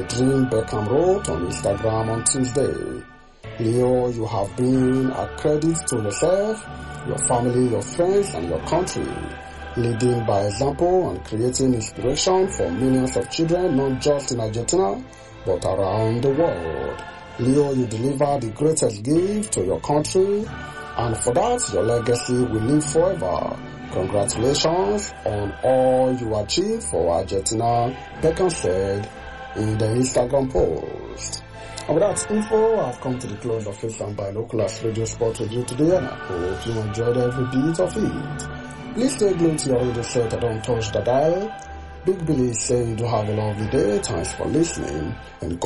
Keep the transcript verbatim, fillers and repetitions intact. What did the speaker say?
Dream Beckham wrote on Instagram on Tuesday. Leo, you have been a credit to yourself, your family, your friends, and your country, leading by example and creating inspiration for millions of children, not just in Argentina, but around the world. Leo, you deliver the greatest gift to your country, and for that, your legacy will live forever. Congratulations on all you achieved for Argentina, Beckham said in the Instagram post. And with that info, I've come to the close of this and by Binoculars Radio Sport Radio today, and I hope you enjoyed every bit of it. Please stay glued to your radio set and don't touch the dial. Big Billy is saying you do have a lovely day. Thanks for listening. And